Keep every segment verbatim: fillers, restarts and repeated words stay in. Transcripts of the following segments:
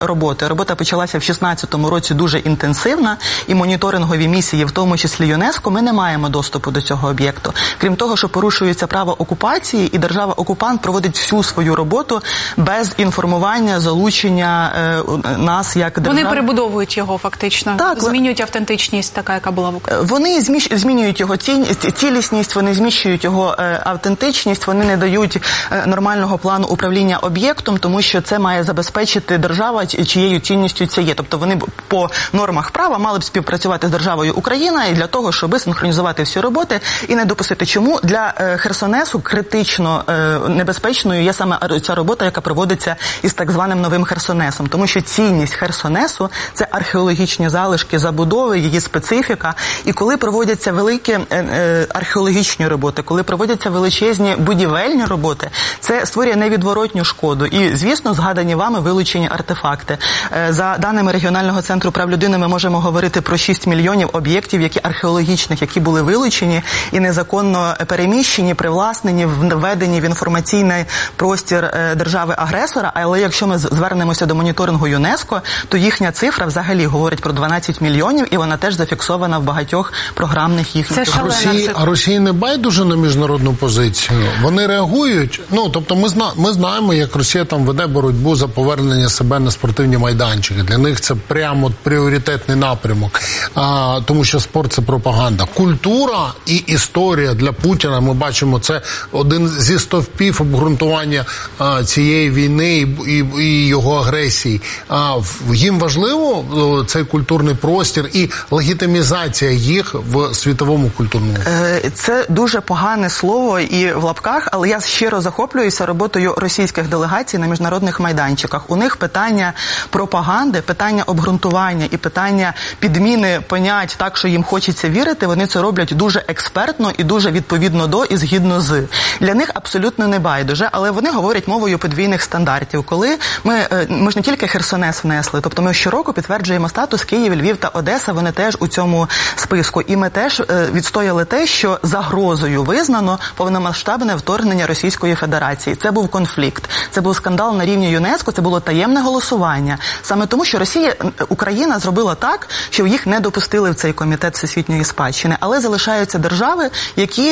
роботи. Робота почалася в шістнадцятому році дуже інтенсивна, і моніторингові місії, в тому числі ЮНЕСКО, ми не маємо доступу до цього об'єкту. Крім того, що порушується право окупації, і держава-окупант проводить всю свою роботу без інформування, залучення е, нас як держави. Вони перебудовують його фактично, так, змінюють автентичність, така, яка була в Україні. Вони зміщ... змінюють його цілісність, вони зміщують його е, автентичність, вони не дають е, нормального плану управління об'єктом, тому що це має забезпечити держава, чиєю цінністю це є. Тобто вони по нормах права мали б співпрацювати з державою Україна і для того, щоб синхронізувати всі роботи і не допустити. Чому для е, Херсонесу критично е, небезпечною є саме ця робота, яка проводиться із так званим Новим Херсонесом? Тому що цінність Херсонесу – це археологічні залишки забудови, її специфіка. І коли проводяться великі е, е, археологічні роботи, коли проводяться величезні будівельні роботи, це створює невідворотню шкоду. І, звісно, згадані вами вилучені артефакти. За даними Регіонального центру прав людини, ми можемо говорити про шість мільйонів об'єктів, які археологічних, які були вилучені і незаконно переміщені, привласнені, введені в інформаційний простір держави-агресора. Але якщо ми звернемося до моніторингу ЮНЕСКО, то їхня цифра взагалі говорить про дванадцять мільйонів, і вона теж зафіксована в багатьох програмних їхніх. Це Росії, а Росії не байдуже на міжнародну позицію? Вони реагують? Ну, тобто ми, зна, ми знаємо, як Росія там веде боротьбу за повернення себе на спортивні майданчики. Для них це прямо пріоритетний напрямок, а, тому що спорт – це пропаганда. Культура і історія для Путіна, ми бачимо, це один зі стовпів обґрунтування а, цієї війни і, і, і його агресії. А, їм важливо цей культурний простір і легітимізація їх в світовому культурному. Це дуже погане слово і в лапках, але я щиро захоплююся роботою російських делегацій на міжнародних майданчиках. У них питання пропаганди, питання обґрунтування і питання підміни понять так, що їм хочеться вірити, вони це роблять дуже експертно і дуже відповідно до і згідно з. Для них абсолютно не байдуже, але вони говорять мовою подвійних стандартів. Коли ми, ми ж не тільки Херсонес внесли, тобто ми щороку підтверджуємо статус Київ, Львів та Одеса, вони теж у цьому списку. І ми теж відстояли те, що загрозою визнано повномасштабне вторгнення Російської Федерації. Це був конфлікт, це був скандал на рівні ЮНЕСКО, це було таємне голосування. Саме тому, що Росія, Україна зробила так, що їх не допустили в цей комітет всесвітньої спадщини, але залишаються держави, які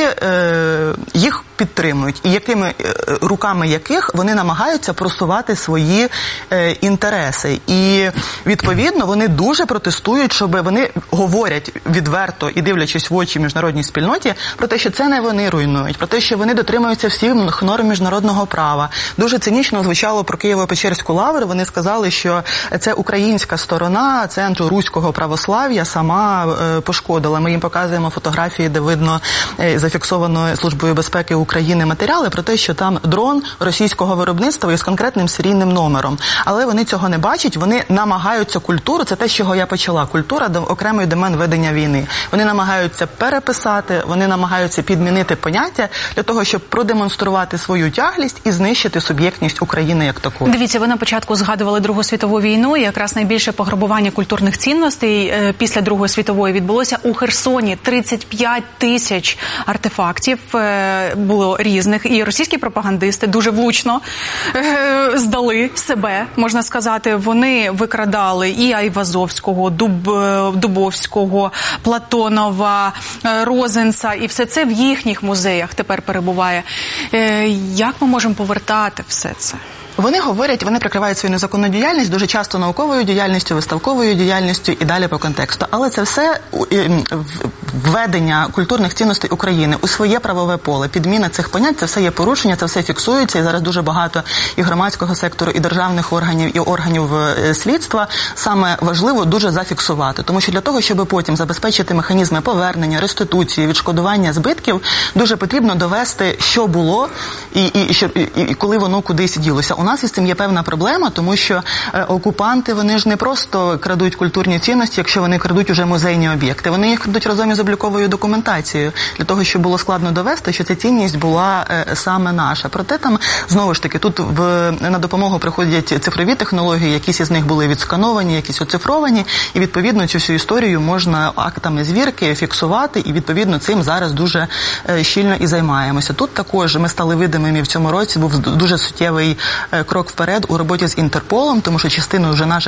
е, їх підтримують, і якими е, руками яких вони намагаються просувати свої е, інтереси. І, відповідно, вони дуже протестують, щоб вони говорять відверто і дивлячись в очі міжнародній спільноті про те, що це не вони руйнують, про те, що вони дотримуються всіх норм міжнародного права. Дуже цинічно звучало про Києво-Печерську лавру. Вони сказали, що це українська сторона центру руського православ'я сама е, пошкодила. Ми їм показуємо фотографії, де видно е, зафіксовано Службою безпеки України матеріали про те, що там дрон російського виробництва із конкретним серійним номером. Але вони цього не бачать, вони намагаються культуру, це те, з чого я почала, культура до окремий домен ведення війни. Вони намагаються переписати, вони намагаються підмінити поняття для того, щоб продемонструвати свою тяглість і знищити суб'єктність України як таку. Дивіться, ви на початку згадували Другу світову війну, і якраз найбільше пограбування культурних цінностей після Другої світової відбулося у Херсоні. тридцять п'ять тисяч артефактів було різних, і російські пропагандисти дуже влучно здали себе, можна сказати. Вони викрадали і Айвазовського, Дуб, Дубовського, Платонова, Розенца, і все це в їхніх музеях тепер перебуває. Як ми можемо повертати все це? Вони говорять, вони прикривають свою незаконну діяльність дуже часто науковою діяльністю, виставковою діяльністю і далі по контексту. Але це все введення культурних цінностей України у своє правове поле, підміна цих понять, це все є порушення, це все фіксується, і зараз дуже багато і громадського сектору, і державних органів, і органів слідства саме важливо дуже зафіксувати. Тому що для того, щоб потім забезпечити механізми повернення, реституції, відшкодування збитків, дуже потрібно довести, що було і, і, і, і, і коли воно кудись ділося. У нас із цим є певна проблема, тому що е, окупанти, вони ж не просто крадуть культурні цінності, якщо вони крадуть уже музейні об'єкти. Вони їх крадуть разом із з обліковою документацією, для того, щоб було складно довести, що ця цінність була е, саме наша. Проте там, знову ж таки, тут в, на допомогу приходять цифрові технології, якісь із них були відскановані, якісь оцифровані, і, відповідно, цю всю історію можна актами звірки фіксувати, і, відповідно, цим зараз дуже е, щільно і займаємося. Тут також ми стали видимими в цьому році, був дуже суттєвий е, крок вперед у роботі з Інтерполом, тому що частину вже наших